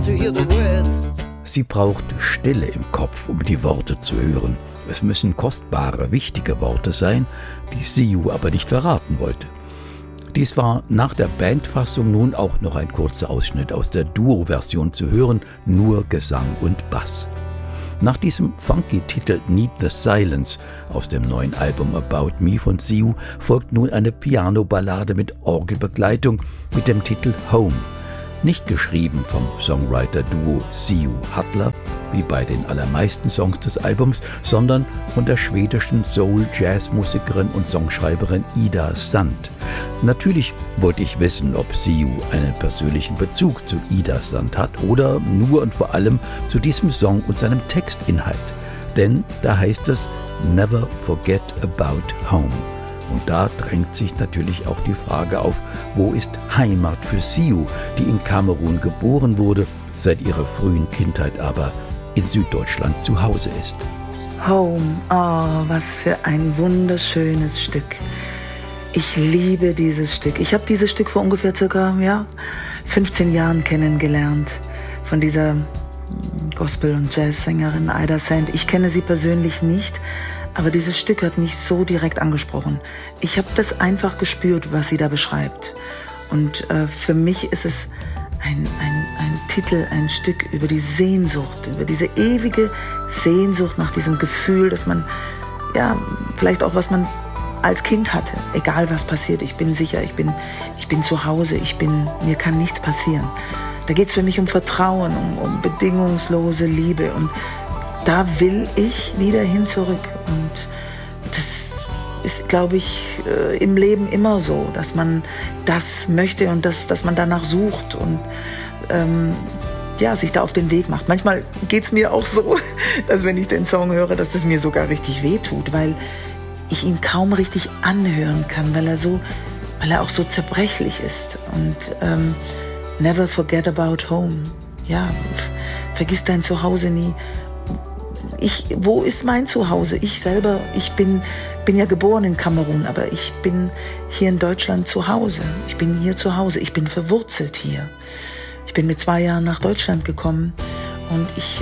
to hear the words. Sie braucht Stille im Kopf, um die Worte zu hören. Es müssen kostbare, wichtige Worte sein, die Siu aber nicht verraten wollte. Dies war nach der Bandfassung nun auch noch ein kurzer Ausschnitt aus der Duo-Version zu hören, nur Gesang und Bass. Nach diesem funky Titel Need the Silence aus dem neuen Album About Me von Siu folgt nun eine Piano-Ballade mit Orgelbegleitung mit dem Titel Home. Nicht geschrieben vom Songwriter-Duo Siu Hattler, wie bei den allermeisten Songs des Albums, sondern von der schwedischen Soul-Jazz-Musikerin und Songschreiberin Ida Sand. Natürlich wollte ich wissen, ob Siu einen persönlichen Bezug zu Ida Sand hat oder nur und vor allem zu diesem Song und seinem Textinhalt. Denn da heißt es Never forget about home. Und da drängt sich natürlich auch die Frage auf, wo ist Heimat für Siu, die in Kamerun geboren wurde, seit ihrer frühen Kindheit aber in Süddeutschland zu Hause ist. Home, oh, was für ein wunderschönes Stück. Ich liebe dieses Stück. Ich habe dieses Stück vor ungefähr circa 15 Jahren kennengelernt von dieser Gospel- und Jazzsängerin Ida Sand. Ich kenne sie persönlich nicht, aber dieses Stück hat mich so direkt angesprochen. Ich habe das einfach gespürt, was sie da beschreibt. Und für mich ist es ein Titel, ein Stück über die Sehnsucht, über diese ewige Sehnsucht nach diesem Gefühl, dass man, vielleicht auch was man als Kind hatte. Egal was passiert, ich bin sicher, ich bin zu Hause, mir kann nichts passieren. Da geht es für mich um Vertrauen, um bedingungslose Liebe und da will ich wieder hin zurück. Und das ist, glaube ich, im Leben immer so, dass man das möchte und dass man danach sucht und sich da auf den Weg macht. Manchmal geht es mir auch so, dass wenn ich den Song höre, dass das mir sogar richtig wehtut, weil ich ihn kaum richtig anhören kann, weil er auch so zerbrechlich ist. Und never forget about home. Ja, vergiss dein Zuhause nie. Wo ist mein Zuhause? Ich selber, ich bin ja geboren in Kamerun, aber ich bin hier in Deutschland zu Hause. Ich bin hier zu Hause. Ich bin verwurzelt hier. Ich bin mit 2 Jahren nach Deutschland gekommen und ich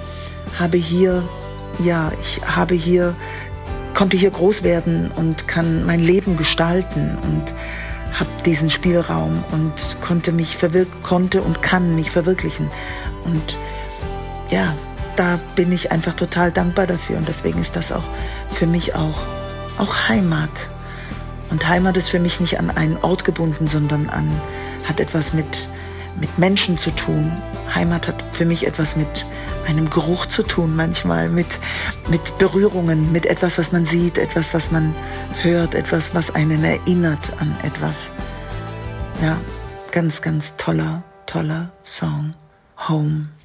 konnte hier groß werden und kann mein Leben gestalten und habe diesen Spielraum und konnte und kann mich verwirklichen. Und ja, da bin ich einfach total dankbar dafür und deswegen ist das auch für mich auch Heimat. Und Heimat ist für mich nicht an einen Ort gebunden, sondern hat etwas mit Menschen zu tun. Heimat hat für mich etwas mit einem Geruch zu tun, manchmal mit Berührungen, mit etwas, was man sieht, etwas, was man hört, etwas, was einen erinnert an etwas. Ja, ganz, ganz toller Song. Home.